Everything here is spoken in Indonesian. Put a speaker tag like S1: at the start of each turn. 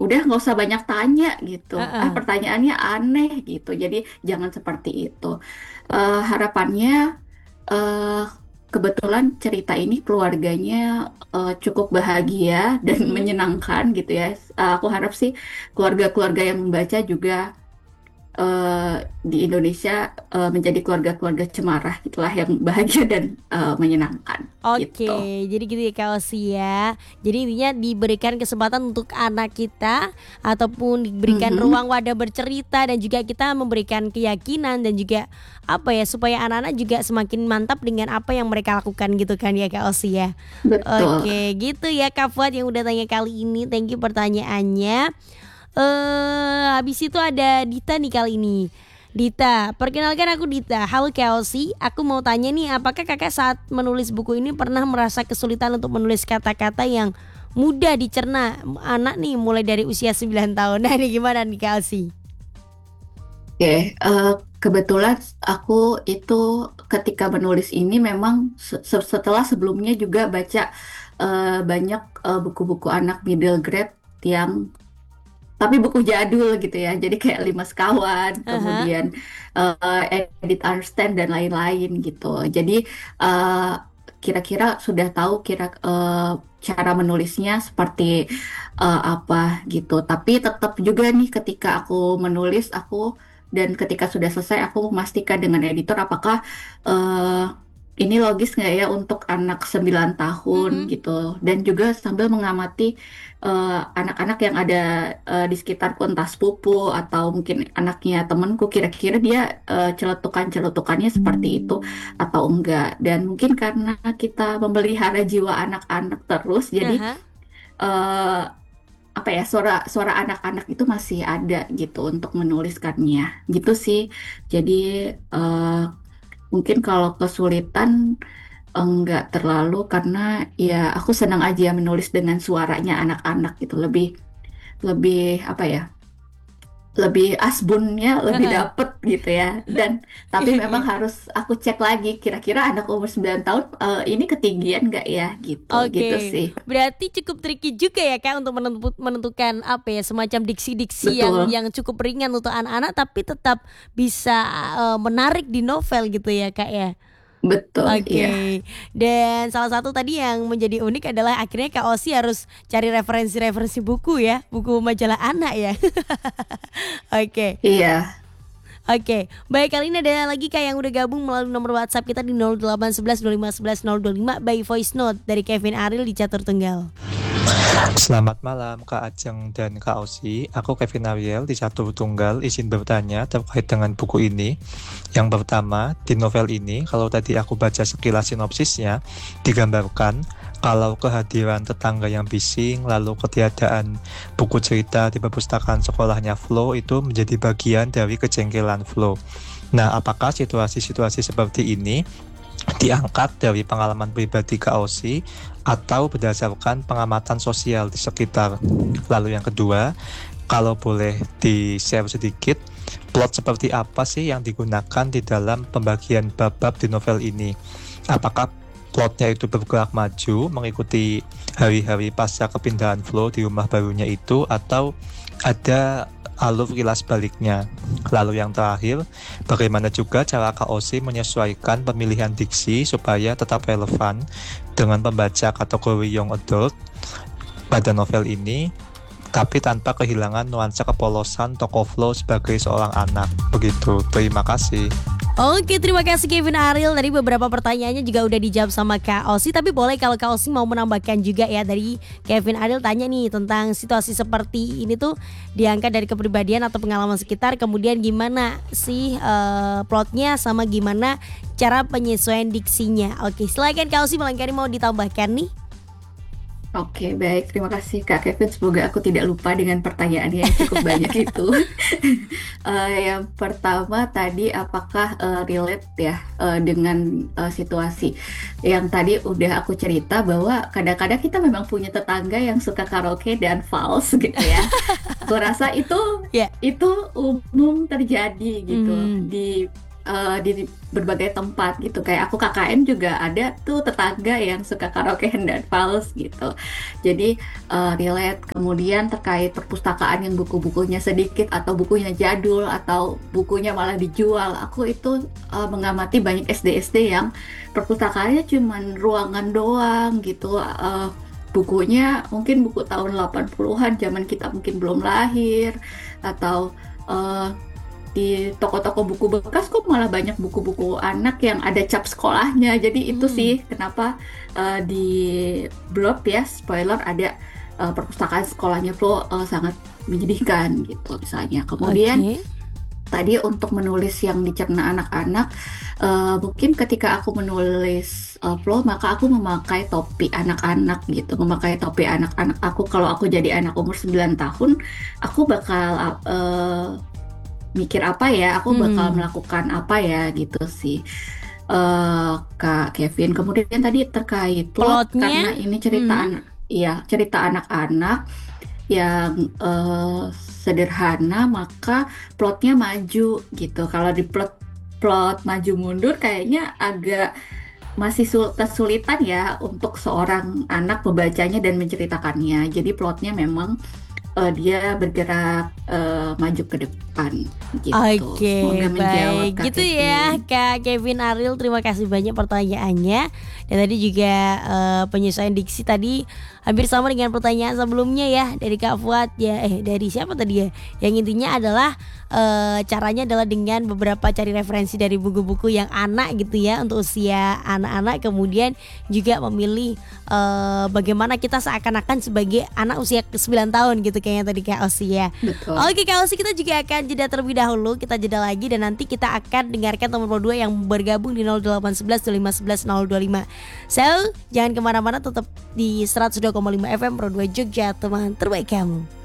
S1: udah nggak usah banyak tanya gitu.
S2: Heeh.
S1: Pertanyaannya aneh gitu. Jadi jangan seperti itu. Harapannya eh kebetulan cerita ini keluarganya cukup bahagia dan
S2: Mm-mm.
S1: menyenangkan gitu ya. Aku harap sih keluarga-keluarga yang membaca juga di Indonesia menjadi keluarga-keluarga cemara gitulah yang bahagia dan menyenangkan gitu.
S2: Oke, jadi gitu ya Kak Osi ya. Jadi intinya diberikan kesempatan untuk anak kita ataupun diberikan
S1: Mhm,
S2: ruang wadah bercerita dan juga kita memberikan keyakinan dan juga apa ya supaya anak-anak juga semakin mantap dengan apa yang mereka lakukan gitu kan ya Kak Osi ya.
S1: betul.
S2: Oke, gitu ya Kak Fuad yang udah tanya kali ini. Thank you pertanyaannya. Habis itu ada Dita nih kali ini. Dita, perkenalkan aku Dita. Halo Kelsey, aku mau tanya nih, apakah kakak saat menulis buku ini pernah merasa kesulitan untuk menulis kata-kata yang mudah dicerna anak nih mulai dari usia 9 tahun. Nah, ini gimana nih Kelsey?
S1: Oke, kebetulan aku itu ketika menulis ini memang setelah sebelumnya juga baca banyak buku-buku anak middle grade yang tapi buku jadul gitu ya. Jadi kayak Lima Sekawan,
S2: Aha.
S1: kemudian Edit Understand dan lain-lain gitu. Jadi eh, kira-kira sudah tahu cara menulisnya seperti apa gitu. Tapi tetap juga nih ketika aku menulis dan ketika sudah selesai aku memastikan dengan editor apakah eh, ini logis nggak ya untuk anak 9 tahun
S2: Mm-mm.
S1: gitu. Dan juga sambil mengamati anak-anak yang ada di sekitarku entah sepupu atau mungkin anaknya temanku kira-kira dia celetukan-celetukannya seperti itu atau enggak. Dan mungkin karena kita memelihara jiwa anak-anak terus jadi
S2: Aha.
S1: eh, apa ya suara anak-anak itu masih ada gitu untuk menuliskannya gitu sih. Jadi eh, mungkin kalau kesulitan enggak terlalu karena ya aku senang aja menulis dengan suaranya anak-anak gitu lebih lebih apa ya lebih asbunnya lebih
S2: Aha.
S1: dapet gitu ya dan tapi memang
S2: Oke.
S1: harus aku cek lagi kira-kira anak umur 9 tahun ini ketinggian nggak ya gitu gitu
S2: Oke,
S1: sih
S2: berarti cukup tricky juga ya Kak untuk menentukan apa ya semacam diksi-diksi yang
S1: betul
S2: cukup ringan untuk anak-anak tapi tetap bisa menarik di novel gitu ya Kak ya.
S1: betul iya
S2: Oke, dan salah satu tadi yang menjadi unik adalah akhirnya Kak Osi harus cari referensi-referensi buku ya, buku majalah anak ya. Oke,
S1: iya
S2: oke. Baik, kali ini ada lagi Kak yang udah gabung melalui nomor WhatsApp kita di 0811 2511 025 by voice note dari Kevin Aril di Catur Tunggal.
S3: Selamat malam Kak Ajeng dan Kak Osi. Aku Kevin Ariel di Catur Tunggal izin bertanya terkait dengan buku ini. Yang pertama, di novel ini kalau tadi aku baca sekilas sinopsisnya digambarkan kalau kehadiran tetangga yang bising lalu ketiadaan buku cerita di perpustakaan sekolahnya Flo itu menjadi bagian dari kejengkelan Flo. Nah, apakah situasi-situasi seperti ini diangkat dari pengalaman pribadi Kak Osi atau berdasarkan pengamatan sosial di sekitar. Lalu yang kedua, kalau boleh di-share sedikit, plot seperti apa sih yang digunakan di dalam pembagian bab-bab di novel ini? Apakah plotnya itu bergerak maju mengikuti hari-hari pasca kepindahan Flo di rumah barunya itu atau ada alur kilas baliknya? Lalu yang terakhir, bagaimana juga cara KOC menyesuaikan pemilihan diksi supaya tetap relevan dengan pembaca kategori young adult pada novel ini, tapi tanpa kehilangan nuansa kepolosan tokoh Flo sebagai seorang anak. Begitu. Terima kasih.
S2: Oke, terima kasih Kevin Aril. Tadi beberapa pertanyaannya juga udah dijawab sama Kak Osi. Tapi boleh kalau Kak Osi mau menambahkan juga ya. Dari Kevin Aril tanya nih tentang situasi seperti ini tuh diangkat dari kepribadian atau pengalaman sekitar. Kemudian gimana sih plotnya sama gimana cara penyesuaian diksinya. Oke, silakan Kak Osi melengkapi mau ditambahkan nih.
S1: oke baik terima kasih Kak Kevin semoga aku tidak lupa dengan pertanyaannya yang cukup banyak itu. Yang pertama tadi apakah relate ya dengan situasi yang tadi udah aku cerita bahwa kadang-kadang kita memang punya tetangga yang suka karaoke dan vals gitu ya. Aku rasa
S2: Ya.
S1: itu umum terjadi gitu
S2: Hmm.
S1: di di berbagai tempat gitu. Kayak aku KKN juga ada tuh tetangga yang suka karaokean dan fals gitu. Jadi relate. Kemudian terkait perpustakaan yang buku-bukunya sedikit atau bukunya jadul atau bukunya malah dijual. Aku itu mengamati banyak SD-SD yang perpustakaannya cuman ruangan doang gitu. Bukunya mungkin buku tahun 80-an, zaman kita mungkin belum lahir, atau eh, di toko-toko buku bekas kok malah banyak buku-buku anak yang ada cap sekolahnya. Jadi itu
S2: Hmm,
S1: sih kenapa di blog ya, spoiler, ada perpustakaan sekolahnya Flo sangat menyedihkan gitu misalnya. Kemudian
S2: oke.
S1: tadi untuk menulis yang dicerna anak-anak, mungkin ketika aku menulis Flo, maka aku memakai topi anak-anak gitu, memakai topi anak-anak aku. Kalau aku jadi anak umur 9 tahun, aku bakal mikir apa ya, aku bakal
S2: Hmm,
S1: melakukan apa ya gitu sih, Kak Kevin. Kemudian tadi terkait plot,
S2: plotnya,
S1: karena ini cerita
S2: hmm,
S1: anak, ya cerita anak-anak yang sederhana, maka plotnya maju gitu. Kalau di plot plot maju mundur kayaknya agak masih kesulitan ya untuk seorang anak membacanya dan menceritakannya. Jadi plotnya memang dia bergerak maju ke depan gitu.
S2: oke,
S1: Semoga menjawab
S2: baik.
S1: Kak
S2: Gitu ya,
S1: Kevin.
S2: Kak Kevin Ariel. Terima kasih banyak pertanyaannya. Dan tadi juga penyesuaian diksi tadi hampir sama dengan pertanyaan sebelumnya ya dari Kak Fuad ya. Dari siapa tadi ya? Yang intinya adalah caranya adalah dengan beberapa cari referensi dari buku-buku yang anak gitu ya untuk usia anak-anak. Kemudian juga memilih bagaimana kita seakan-akan sebagai anak usia 9 tahun gitu kayaknya tadi Kak Osi ya.
S1: Betul.
S2: Oke Kak Osi, kita juga akan jeda terlebih dahulu. Kita jeda lagi dan nanti kita akan dengarkan nomor 2 yang bergabung di 0811 2511 025. So, jangan kemana-mana, tetap di 102,5 FM Pro 2 Jogja, teman terbaik kamu.